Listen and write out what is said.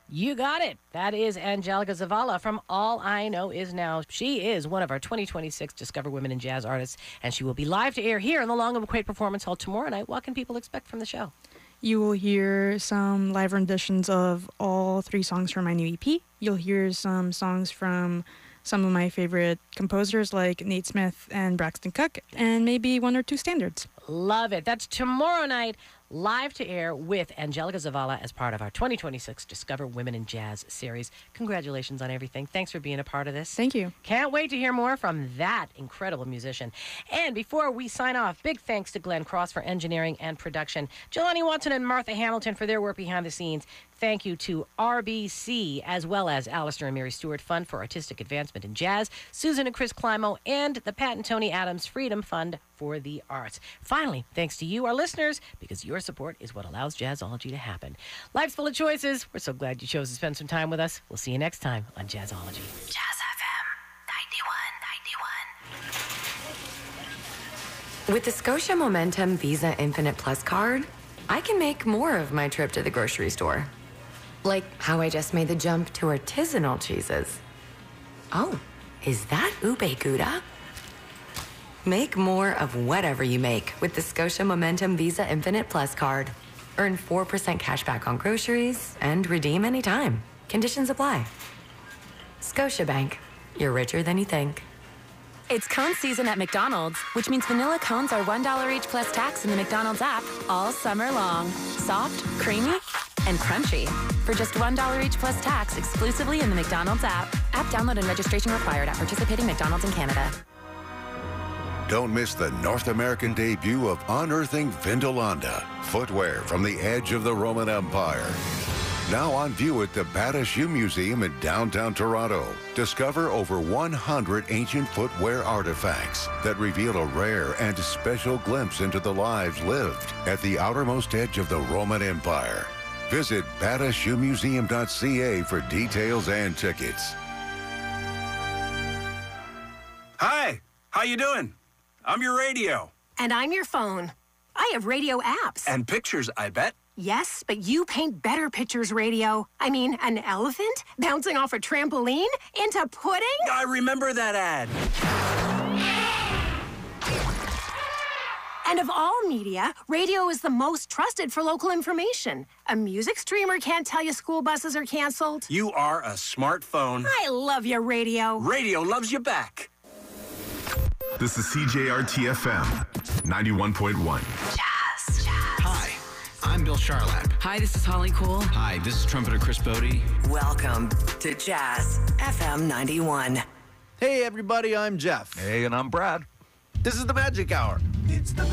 You got it. That is Angelica Zavala from All I Know Is Now. She is one of our 2026 Discover Women in Jazz artists, and she will be live to air here in the Long and McQuaid Performance Hall tomorrow night. What can people expect from the show? You will hear some live renditions of all 3 songs from my new EP. You'll hear some songs from some of my favorite composers like Nate Smith and Braxton Cook, and maybe 1 or 2 standards. Love it. That's tomorrow night, live to air with Angelica Zavala as part of our 2026 Discover Women in Jazz series. Congratulations on everything. Thanks for being a part of this. Thank you. Can't wait to hear more from that incredible musician. And before we sign off, big thanks to Glenn Cross for engineering and production, Jelani Watson and Martha Hamilton for their work behind the scenes. Thank you to RBC, as well as Alistair and Mary Stewart Fund for Artistic Advancement in Jazz, Susan and Chris Climo, and the Pat and Tony Adams Freedom Fund for the Arts. Finally, thanks to you, our listeners, because your support is what allows Jazzology to happen. Life's full of choices. We're so glad you chose to spend some time with us. We'll see you next time on Jazzology. Jazz FM 91. With the Scotia Momentum Visa Infinite Plus card, I can make more of my trip to the grocery store. Like how I just made the jump to artisanal cheeses. Oh, is that ube gouda? Make more of whatever you make with the Scotia Momentum Visa Infinite Plus card. Earn 4% cash back on groceries and redeem anytime. Conditions apply. Scotiabank. You're richer than you think. It's cone season at McDonald's, which means vanilla cones are $1 each plus tax in the McDonald's app all summer long. Soft, creamy, and crunchy. For just $1 each plus tax exclusively in the McDonald's app. App download and registration required at participating McDonald's in Canada. Don't miss the North American debut of Unearthing Vindolanda, footwear from the edge of the Roman Empire. Now on view at the Bata Shoe Museum in downtown Toronto. Discover over 100 ancient footwear artifacts that reveal a rare and special glimpse into the lives lived at the outermost edge of the Roman Empire. Visit batashoemuseum.ca for details and tickets. Hi, how you doing? I'm your radio. And I'm your phone. I have radio apps. And pictures, I bet. Yes, but you paint better pictures, radio. I mean, an elephant bouncing off a trampoline into pudding? I remember that ad. And of all media, radio is the most trusted for local information. A music streamer can't tell you school buses are canceled. You are a smartphone. I love your radio. Radio loves you back. This is CJRT-FM 91.1. Jazz. Hi, I'm Bill Charlap. Hi, this is Holly Cole. Hi, this is trumpeter Chris Bodie. Welcome to Jazz FM 91. Hey, everybody, I'm Jeff. Hey, and I'm Brad. This is the Magic Hour. It's the